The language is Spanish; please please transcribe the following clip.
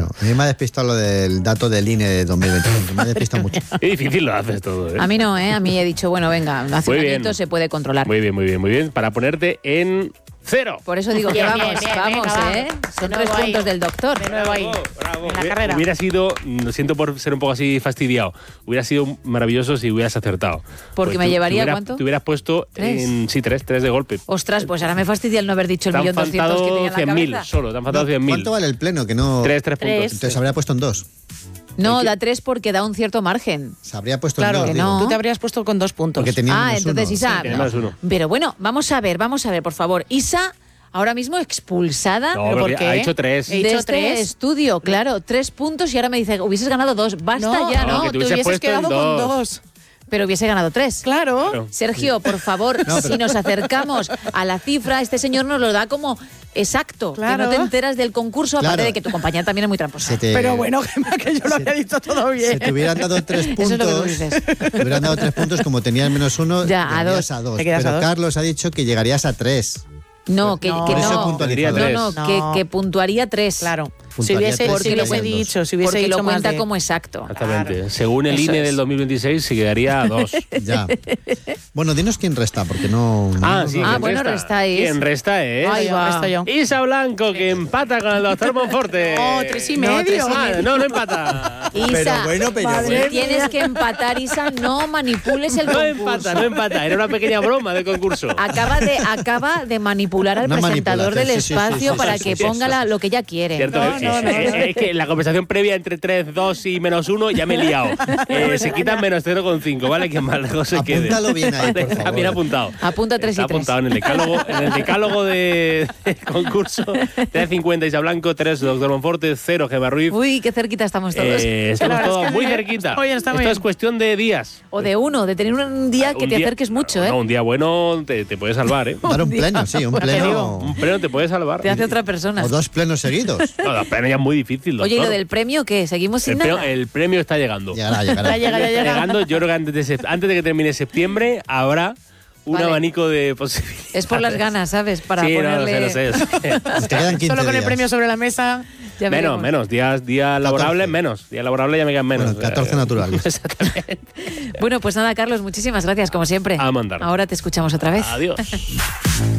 Claro, a mí me ha despistado lo del dato del INE de 2025. Me ha despistado mucho. Qué difícil lo haces todo, ¿eh? A mí no, a mí he dicho, bueno, venga, hace Muy un bien. añito se puede controlar. Muy bien. Para ponerte en 0. Por eso digo que Bien, vamos, bien, bien, vamos, venga, va. Son De 3 nuevo ahí. puntos del doctor. De nuevo ahí. Bravo. En la carrera. Hubiera sido, lo siento por ser un poco así fastidiado, hubiera sido maravilloso si hubieras acertado. Porque me llevaría, ¿cuánto? Te hubieras puesto 3. en, sí, 3 de golpe. Ostras, pues ahora me fastidia el no haber dicho el Te han 1.200.000 que tenía faltado en la 100.000 cabeza. solo, te han faltado 100.000. ¿Cuánto vale el pleno? Que no. 3 Tres. puntos. Entonces habría puesto en 2. No, da 3 porque da un cierto margen. Se habría puesto Claro, en 2. que digo. no. Tú te habrías puesto con 2 puntos. Porque tenía menos Entonces uno. Isa. tiene menos uno. Pero bueno, vamos a ver, por favor. Isa, ahora mismo expulsada No, ¿Pero por porque qué? ha hecho 3. He de dicho este 3. estudio, claro, 3 puntos y ahora me dice, hubieses ganado 2. Basta ya, no, ¿no? que te Tú hubieses hubieses puesto en quedado con 2. 2. Pero hubiese ganado 3. Claro. Sergio, por favor, No, pero- si nos acercamos a la cifra, este señor nos lo da como exacto. Claro. Que no te enteras del concurso, aparte Claro. de que tu compañera también es muy tramposa. Se te- Pero bueno, Gemma, que yo lo había dicho todo bien. Si te hubieran dado 3 puntos. Eso es lo que tú dices. Te hubieran dado 3 puntos, como tenías menos 1, Ya, a llegarías dos. a 2. Te quedas Pero a dos. Carlos ha dicho que llegarías a 3. No, que No. que Por eso no. puntualizado. No, No. que puntuaría 3. Claro. Si Puntuaría hubiese, tres porque si lo hubiese cuentos. dicho, si hubiese Porque dicho lo más cuenta de- como exacto. Exactamente. Claro. Según el Eso INE es. del 2026 se quedaría a 2. Ya. Bueno, dinos quién resta, porque no. Sí. Ah, ¿quién bueno, resta es- ¿Quién resta es? Ahí va. Esto yo. Isa Blanco, que empata con el doctor Monforte. Oh, 3,5. No empata. Isa, Pero bueno, si tienes que empatar, Isa, no manipules el No concurso. empata. Era una pequeña broma del concurso. Acaba de manipular al Una presentador del manipulación, sí, espacio sí, para sí, que sí, ponga sí, sí. lo que ella quiere. Cierto, es que la conversación previa entre 3, 2 y menos 1 ya me he liado. Se quitan menos 0,5, ¿vale? Que más lejos se quede. Apúntalo bien ahí, por Está favor. bien apuntado. Apunta 3 y Está 3. apuntado en el decálogo de concurso. 3,50 Isa Blanco, 3 doctor Monforte, 0 Gemma Ruiz. Uy, qué cerquita estamos todos. Estamos verdad todos es que muy bien. cerquita. Oye, está muy Esto es bien. cuestión de días. O de uno, de tener un día que Un te día- acerques mucho, ¿eh? No, un día bueno te puede salvar, ¿eh? Dar un pleno, sí, un te digo. pleno. Un pleno te puede salvar. Te hace otra persona. O 2 plenos seguidos. No, la plena ya es muy difícil, doctor. Oye, ¿y lo del premio qué? ¿Seguimos sin nada? El premio está llegando. Llegará. Ya llega. Llegando, yo creo que antes de que termine septiembre habrá un Vale. abanico de posibilidades. Es por las ganas, ¿sabes? Para Sí, ponerle... no, lo sé. Te quedan 15 Solo con el días. premio sobre la mesa. Ya veremos. menos. Día laborable, menos. Día laborable ya me quedan menos. Bueno, 14 naturales. Exactamente. Bueno, pues nada, Carlos, muchísimas gracias, como siempre. A mandar. Ahora te escuchamos otra vez. Adiós.